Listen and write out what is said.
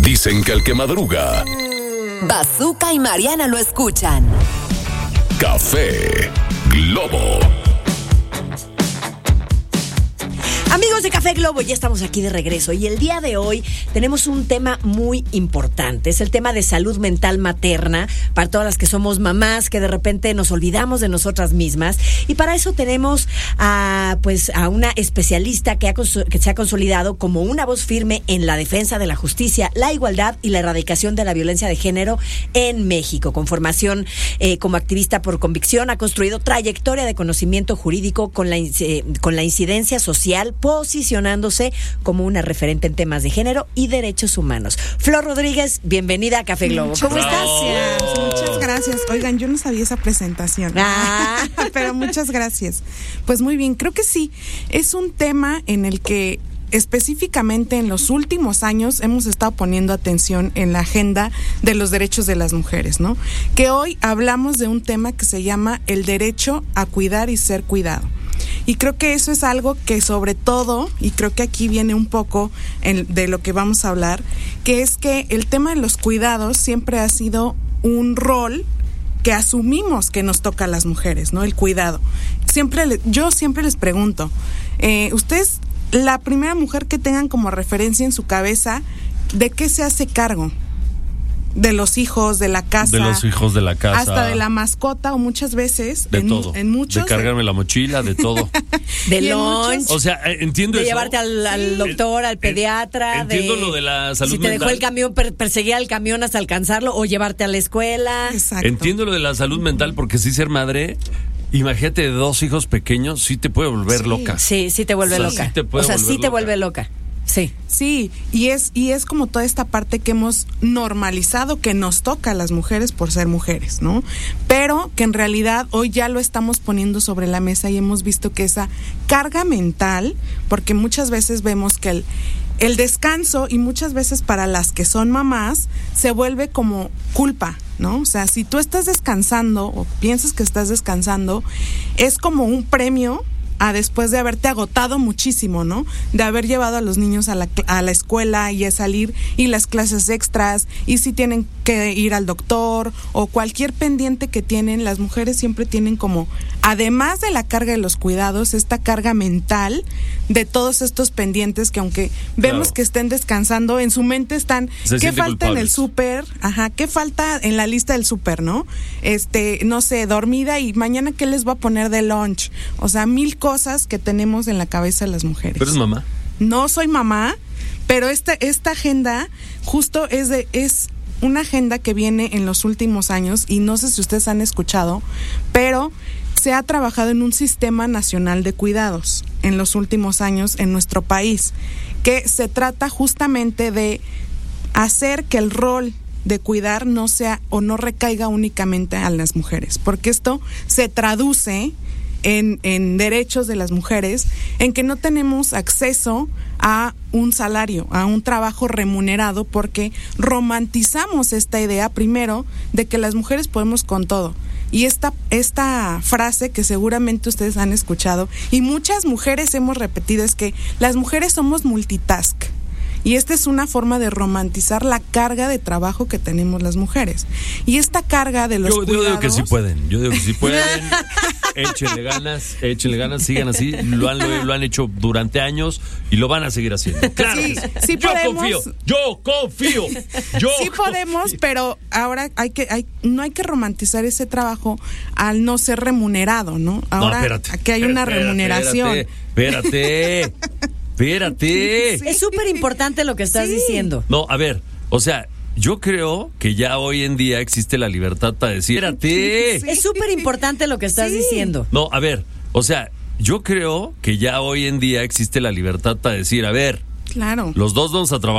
Dicen que el que madruga, Bazooka y Mariana lo escuchan. Café Globo. Amigos de Café Globo, ya estamos aquí de regreso y el día de hoy tenemos un tema muy importante. Es el tema de salud mental materna para todas las que somos mamás, que de repente nos olvidamos de nosotras mismas. Y para eso tenemos a una especialista que se ha consolidado como una voz firme en la defensa de la justicia, la igualdad y la erradicación de la violencia de género en México. Con formación como activista por convicción, ha construido trayectoria de conocimiento jurídico con la incidencia social, posicionándose como una referente en temas de género y derechos humanos. Flor Rodríguez, bienvenida a Café Globo. ¿Cómo estás? Muchas gracias. Oigan, yo no sabía esa presentación. Pero muchas gracias. Pues muy bien, creo que sí. Es un tema en el que específicamente en los últimos años hemos estado poniendo atención en la agenda de los derechos de las mujeres, ¿no? Que hoy hablamos de un tema que se llama el derecho a cuidar y ser cuidado. Y creo que eso es algo que sobre todo, y creo que aquí viene un poco de lo que vamos a hablar, que es que el tema de los cuidados siempre ha sido un rol que asumimos que nos toca a las mujeres, ¿no? El cuidado. Yo siempre les pregunto, ustedes, la primera mujer que tengan como referencia en su cabeza, ¿de qué se hace cargo? De los hijos, de la casa. De los hijos de la casa. Hasta de la mascota o muchas veces. De todo. En muchos. De cargarme la mochila, de todo. De lunch. O sea, entiendo de eso. Llevarte al doctor, al pediatra. Entiendo lo de la salud mental. Si te dejó el camión, perseguir al camión hasta alcanzarlo o llevarte a la escuela. Exacto. Entiendo lo de la salud mental porque sí ser madre, imagínate de 2 hijos pequeños, sí te puede volver loca. Sí te vuelve loca. Sí te puede sí te vuelve loca. Sí, y es como toda esta parte que hemos normalizado que nos toca a las mujeres por ser mujeres, ¿no? Pero que en realidad hoy ya lo estamos poniendo sobre la mesa y hemos visto que esa carga mental, porque muchas veces vemos que el descanso, y muchas veces para las que son mamás, se vuelve como culpa, ¿no? O sea, si tú estás descansando o piensas que estás descansando, es como un premio a después de haberte agotado muchísimo, ¿no? De haber llevado a los niños a la escuela y a salir y las clases extras y si tienen que ir al doctor o cualquier pendiente que tienen, las mujeres siempre tienen como, además de la carga de los cuidados, esta carga mental de todos estos pendientes que aunque vemos que estén descansando, en su mente están, ¿qué falta culpables en el súper? ¿Qué falta en la lista del súper, no? No sé, dormida y mañana ¿qué les voy a poner de lunch? O sea, 1000 cosas que tenemos en la cabeza las mujeres. ¿Pero eres mamá? No soy mamá, pero esta agenda justo es una agenda que viene en los últimos años y no sé si ustedes han escuchado, pero se ha trabajado en un sistema nacional de cuidados en los últimos años en nuestro país, que se trata justamente de hacer que el rol de cuidar no sea o no recaiga únicamente a las mujeres, porque esto se traduce en derechos de las mujeres, en que no tenemos acceso a un salario, a un trabajo remunerado, porque romantizamos esta idea primero de que las mujeres podemos con todo. Y esta frase que seguramente ustedes han escuchado y muchas mujeres hemos repetido es que las mujeres somos multitask. Y esta es una forma de romantizar la carga de trabajo que tenemos las mujeres. Y esta carga de los cuidados... Yo digo que sí pueden. Échenle ganas, sigan así. Lo han hecho durante años y lo van a seguir haciendo. Claro. Sí podemos. Yo confío. Sí podemos, pero ahora no hay que romantizar ese trabajo al no ser remunerado, ¿no? Ahora aquí hay una remuneración. Espérate. Es súper importante lo que estás diciendo. No, a ver, o sea, yo creo que ya hoy en día existe la libertad para decir, espérate. Es súper importante lo que estás diciendo. No, a ver, o sea, yo creo que ya hoy en día existe la libertad para decir, a ver, claro, los dos vamos a trabajar.